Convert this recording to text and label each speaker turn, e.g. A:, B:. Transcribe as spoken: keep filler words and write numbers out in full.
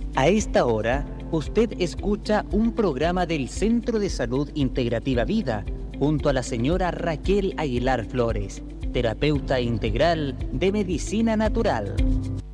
A: A esta hora, usted escucha un programa del Centro de Salud Integrativa Vida, junto a la señora Raquel Aguilar Flores, terapeuta integral de medicina natural.